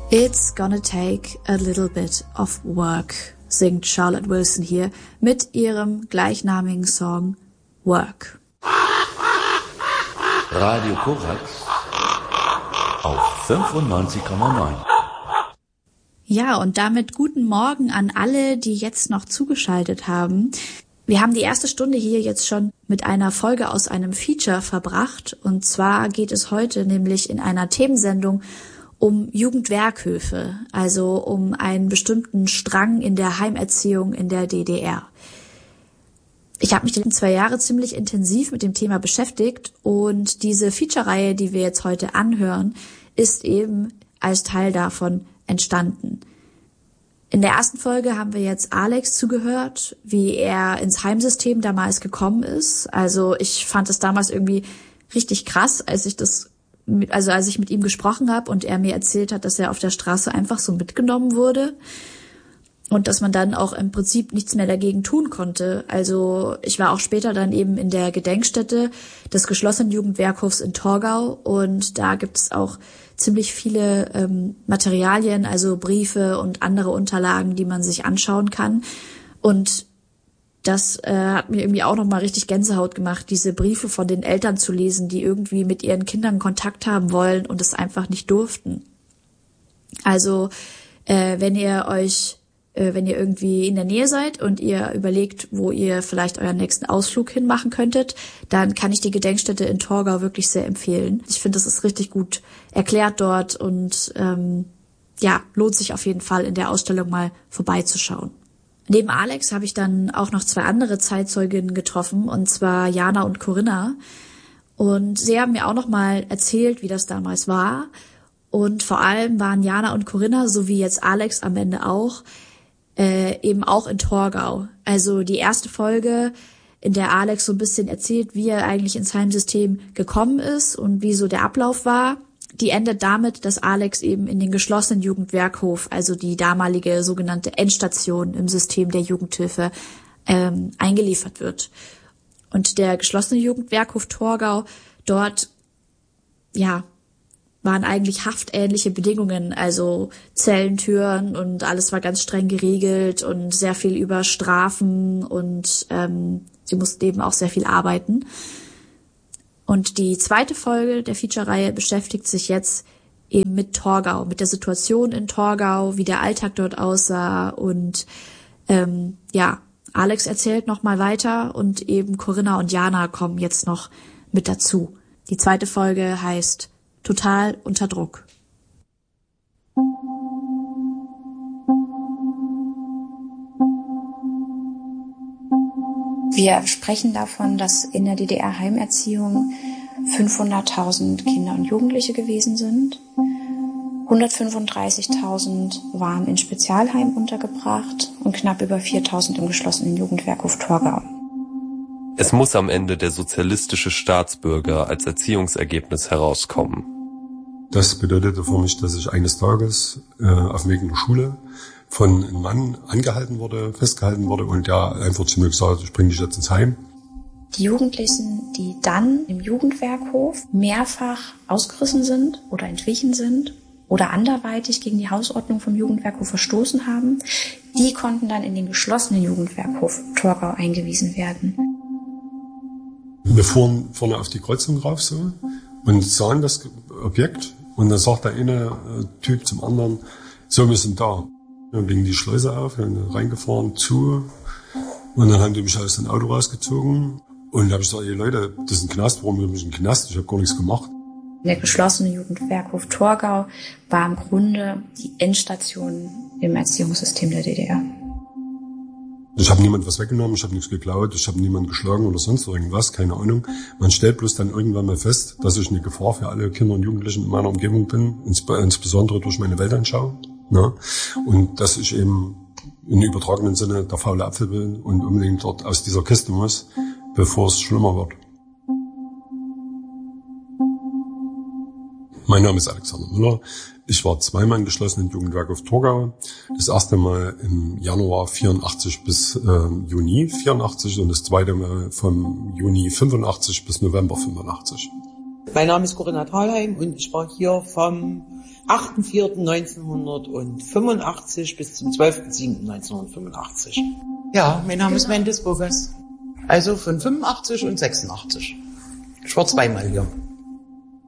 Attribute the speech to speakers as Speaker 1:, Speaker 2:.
Speaker 1: It's gonna take a little bit of work, singt Charlotte Wilson hier mit ihrem gleichnamigen Song Work.
Speaker 2: Radio Korax auf 95,9.
Speaker 1: Ja, und damit guten Morgen an alle, die jetzt noch zugeschaltet haben. Wir haben die erste Stunde hier jetzt schon mit einer Folge aus einem Feature verbracht. Und zwar geht es heute nämlich in einer Themensendung um Jugendwerkhöfe, also um einen bestimmten Strang in der Heimerziehung in der DDR. Ich habe mich die letzten 2 Jahre ziemlich intensiv mit dem Thema beschäftigt und diese Feature-Reihe, die wir jetzt heute anhören, ist eben als Teil davon entstanden. In der ersten Folge haben wir jetzt Alex zugehört, wie er ins Heimsystem damals gekommen ist. Also ich fand es damals irgendwie richtig krass, als ich mit ihm gesprochen habe und er mir erzählt hat, dass er auf der Straße einfach so mitgenommen wurde und dass man dann auch im Prinzip nichts mehr dagegen tun konnte. Also ich war auch später dann eben in der Gedenkstätte des geschlossenen Jugendwerkhofs in Torgau und da gibt es auch ziemlich viele Materialien, also Briefe und andere Unterlagen, die man sich anschauen kann. Und das hat mir irgendwie auch nochmal richtig Gänsehaut gemacht, diese Briefe von den Eltern zu lesen, die irgendwie mit ihren Kindern Kontakt haben wollen und es einfach nicht durften. Also wenn ihr irgendwie in der Nähe seid und ihr überlegt, wo ihr vielleicht euren nächsten Ausflug hinmachen könntet, dann kann ich die Gedenkstätte in Torgau wirklich sehr empfehlen. Ich finde, das ist richtig gut erklärt dort und lohnt sich auf jeden Fall in der Ausstellung mal vorbeizuschauen. Neben Alex habe ich dann auch noch 2 andere Zeitzeuginnen getroffen, und zwar Jana und Corinna. Und sie haben mir auch noch mal erzählt, wie das damals war. Und vor allem waren Jana und Corinna, so wie jetzt Alex am Ende auch, eben auch in Torgau. Also die erste Folge, in der Alex so ein bisschen erzählt, wie er eigentlich ins Heimsystem gekommen ist und wie so der Ablauf war, die endet damit, dass Alex eben in den geschlossenen Jugendwerkhof, also die damalige sogenannte Endstation im System der Jugendhilfe, eingeliefert wird. Und der geschlossene Jugendwerkhof Torgau, dort, waren eigentlich haftähnliche Bedingungen, also Zellentüren und alles war ganz streng geregelt und sehr viel über Strafen und sie mussten eben auch sehr viel arbeiten. Und die zweite Folge der Feature-Reihe beschäftigt sich jetzt eben mit Torgau, mit der Situation in Torgau, wie der Alltag dort aussah und Alex erzählt noch mal weiter und eben Corinna und Jana kommen jetzt noch mit dazu. Die zweite Folge heißt Total unter Druck.
Speaker 3: Wir sprechen davon, dass in der DDR-Heimerziehung 500.000 Kinder und Jugendliche gewesen sind. 135.000 waren in Spezialheimen untergebracht und knapp über 4.000 im geschlossenen Jugendwerkhof Torgau.
Speaker 4: Es muss am Ende der sozialistische Staatsbürger als Erziehungsergebnis herauskommen.
Speaker 5: Das bedeutete für mich, dass ich eines Tages auf dem Weg in der Schule von einem Mann festgehalten wurde und der einfach zu mir gesagt hat, ich bringe dich jetzt ins Heim.
Speaker 3: Die Jugendlichen, die dann im Jugendwerkhof mehrfach ausgerissen sind oder entwichen sind oder anderweitig gegen die Hausordnung vom Jugendwerkhof verstoßen haben, die konnten dann in den geschlossenen Jugendwerkhof Torgau eingewiesen werden.
Speaker 5: Wir fuhren vorne auf die Kreuzung rauf so und sahen das Objekt und dann sagt der eine Typ zum anderen, so, wir sind da. Dann ging die Schleuse auf, dann reingefahren, zu und dann haben die mich aus dem Auto rausgezogen und dann habe ich gesagt, ey Leute, das ist ein Knast, warum bin ich im Knast? Ich habe gar nichts gemacht.
Speaker 3: Der geschlossene Jugendwerkhof Torgau war im Grunde die Endstation im Erziehungssystem der DDR.
Speaker 5: Ich habe niemand was weggenommen, ich habe nichts geklaut, ich habe niemanden geschlagen oder sonst irgendwas, keine Ahnung. Man stellt bloß dann irgendwann mal fest, dass ich eine Gefahr für alle Kinder und Jugendlichen in meiner Umgebung bin, insbesondere durch meine Weltanschauung. Ne? Und dass ich eben im übertragenen Sinne der faule Apfel bin und unbedingt dort aus dieser Kiste muss, bevor es schlimmer wird. Mein Name ist Alexander Müller. Ich war zweimal im geschlossenen Jugendwerkhof Torgau. Das erste Mal im Januar 84 bis Juni 84 und das zweite Mal vom Juni 85 bis November 85.
Speaker 6: Mein Name ist Corinna Thalheim und ich war hier vom 8.4.1985 bis zum 12.7.1985.
Speaker 7: Ja, mein Name ist Mendes Bogas. Also von 85 und 86. Ich war zweimal hier.